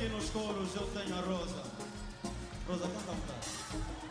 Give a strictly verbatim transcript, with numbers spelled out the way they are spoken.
aqui nos coros eu tenho a Rosa. Rosa, canta um bocado.